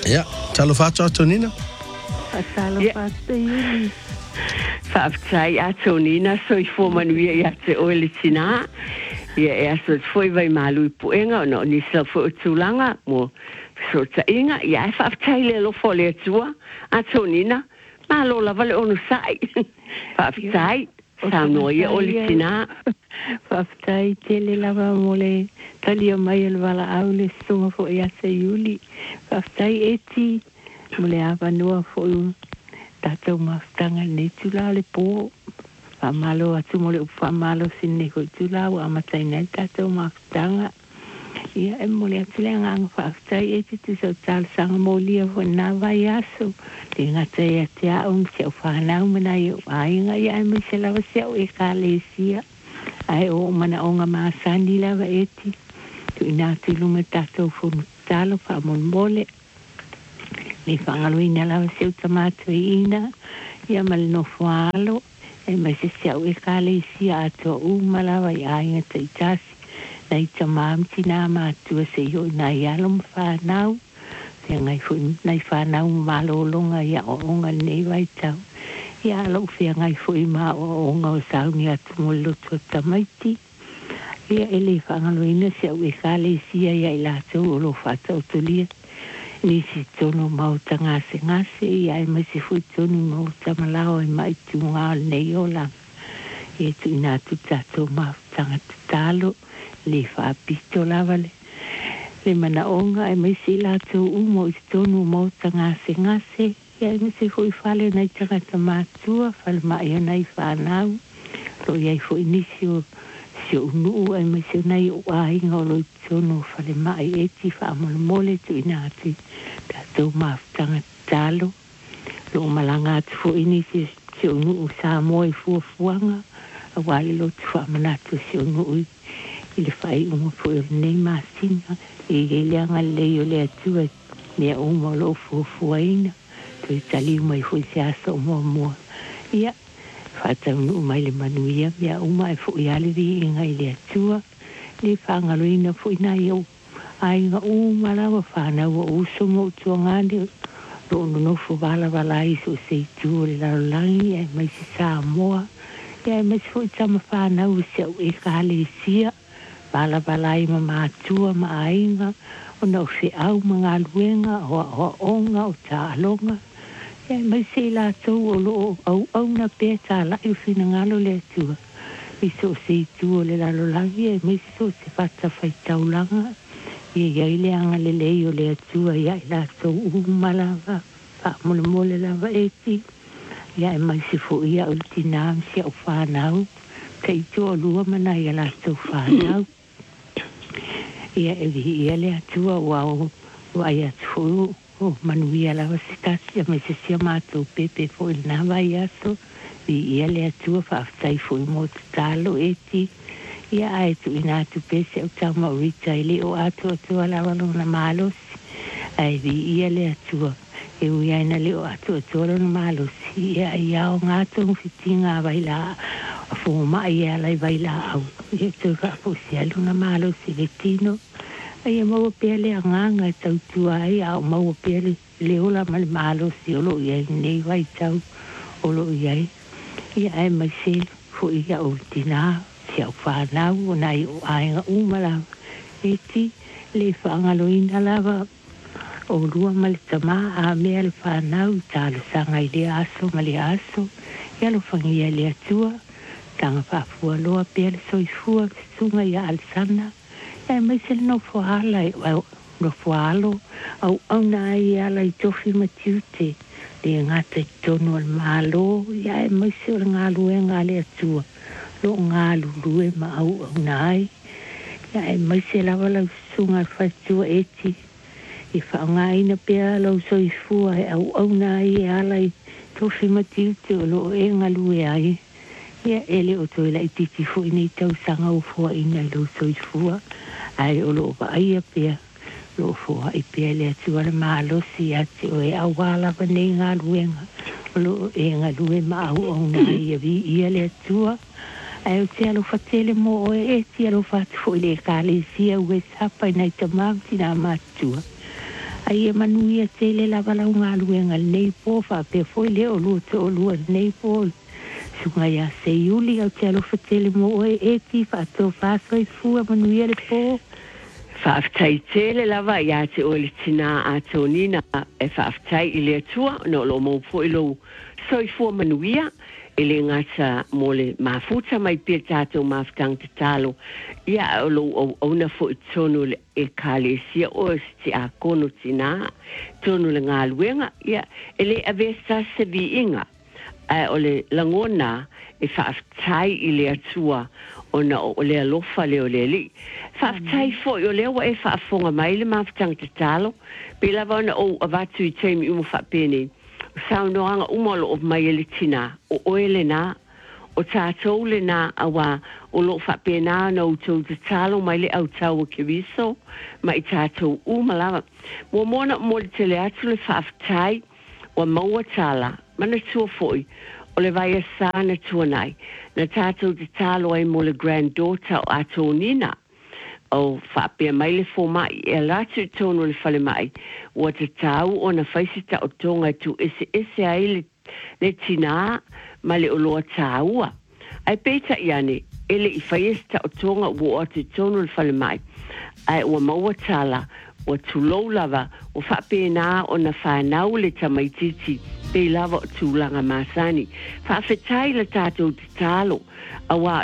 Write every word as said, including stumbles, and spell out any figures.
Ja, talo fatto Tonina? Talo fatto Iuli. Whaaftai a Tonina, so i fōmanuia i ate oele tina. Ia e aso foi vai malu i puenga, no ni sa fo tulanga, mo so ta inga, ia e whaaftai le lo fole atua, a Tonina, ma lo la vale onu sai. Whaaftai, sa noia ole tina. Whaaftai tele lava mole, talia mai al wala au le sunga fo i ate Iuli. Whaaftai eti, mole awa noa fo u, tātou mawhtanga ne tula le pō. Whamalo atu mole u whamalo sinne ko tula u amatai nei tātou mawhtanga. Ia e mole atu le nganga whaaftai e te tu sau tāla sanga mōlia fo nā vai aso. Le ngata e ate a um se au whanau mana i o ainga ia e mai se lawa se au e ka lesia. Ai o mana o ngā maasani lawa eti. Tu ina tu lume tātou fo mutalo whamon mole. Le whangaluina lawa se u tamatu i ina. Ia male no whaalo. E mai se se au e ka lesia ato u malawa i ainga te itasi. Nei tamamti nā mātua se i hoi nai alom whanau. Whia ngai fui nai whanau malolonga ia o onga nei vai tau. Ia alo whia ngai fui mā o onga o sauni atu mo loto tamaiti. Ia ele whangaluina se au e ka lesia ia i lātou o lo whatau tulia. Nisi tono mauta ngase ngase ia e mai se fui tono mauta malao e mai tu ngā nei o lang. E tu ina tu tato mautanga tu talo. Le whaapito lawale. Le mana onga e mai si lātou umo i tonu mauta ngase ngase. Ia e mai se hui whale nei tangata mātua. Whale mai o nei whanau. Lo iai hui nisi o si o nuu e mai se nei o ainga o lo i tonu. Whale mai eti whaamole mole tu ina ati. Tātou mautanga talo. Lo malanga atu hui nisi si o nuu sa moe fuafuanga. A wale lo tu whaamanatu si o nuu i. I le whai uma fwoi nei māsina. I le leanga lei o le atua. Mea uma lo fuafuaina. Tu i tali uma i fwoi se asa o mua mua. Ia, whatau nu mai le manuia. Mea uma e fwoi aliwi inga i le atua. Le whangaroina fwoi na iau. Ainga uma lawa whanau o uso mo tua ngāne. Lo ono nofo wala wala iso se i tua le larolangi. E mai se Samoa. Ia e mai se fwoi tama whanau se au e ka le sia. Bala bala i ma mātua ma ainga, o nau se au ma ngā luenga, o a onga, o tā alonga. Ia mai se la tau o lo au au na pē tā lai o whina ngalo le atua. I so se i tua le lalo langi, e mai so se whata whai taulanga. Ia iai le anga le lei o le atua, ia i la tau umalawa, pa mole mole lava eti. Ia e mai se fo ia o tinam se au whanau. Kei tua lua mana ia la tau whanau. Ia e vi ia le atua wao wai atu o manuia lawa se tasi a mai se sia mātou pepe fo il nā vai aso. Vi ia le atua whaaftai fo i mo te talo eti. Ia ae tu ina atu pese au tau maurita i le o atu atua lawa lona malosi. Ae vi ia le atua e ui aina le o atu atua lona malosi. Ia ia o ngātou whitinga vai la a fo mai ia lai vai la au. Ia tau kaposi aluna malosi le tino. Ai maua pia le anganga e tau tua ai au maua pia le leola ma le malosi o lo iai nei vai tau o lo iai. Ia ai mai se fo ia o tina si au whanau o nai o ainga umala. E ti le whaangaloina lava o rua ma le tama a mea le whanau talo sanga i le aso ma le aso. Ia lo whangia le atua. Tanga whafua loa pia le soifua sunga ia alsana. E mai se no fuala au no fualo au au na ia la i tofi matiute le ngata i tono al malo ia e mai se o ngalu e ngale atua lo ngalu lue ma au au nai ia e mai se lava la sunga fatua eti i whaangaina pia lau soifua e au au nai ia la i tofi matiute o lo e ngalu e ai ia ele o toila i titi fu i nei tau sanga o fua ina i lo soifua ai o lo va ia pia lo fua i pia le atua le malosi ati o e awala pa nei ngā luenga o lo e ngā lue ma au au nai ia vi ia le atua ai o te alo fatele mo o e e ti alo fatu fu i le kāle sia ue sapa i nei tamamti nā mātua ai e manuia te le lava lau ngā luenga nei po fa pe foi le o lua te o lua nei po sunga ia se iuli au te alofa tele mo oe e ti fa tō whāso i fua manuia le po. Whaaftai tele lava ia te o le tina a tō nina e whaaftai i le atua no lo mo po i lo soi fua manuia e le ngata mo le mafuta mai pia tātou mafutang te talo ia o lo o na fo i tonu le e kālesia o te a kono tina tonu le ngā luenga ia e le avesta se vi inga ai o le langona e whaaftai i le atua o na o le alofa le o le li. Whaaftai fo i o le wa e whaafonga mai le mafutang te talo pe lava ona o avatu i teimi umo whaapene sao noanga umalo o mai e le tina o oele na o tātou le na awa o lo whaapena na o tau te talo mai le au tau o kewiso mai tātou umalawa. Mua mona mo le tele atu le whaaftai o maua tala mana tua foi o le vai asana tua nai na tātou te talo ai mo le granddaughter o ato nina o whaapea mai le fo mai e latu tono le whale mai o te tau o na whaisita o tonga tu ese ese ai le, le tina ma le oloa taua ai peita iane ele i whaisita o tonga o te tono le whale mai ai o maua tala o tulou lava o whaapea nā o na whanau le tamaititi pe lava o tūlanga masani. Whaafetai le tātou te talo, awa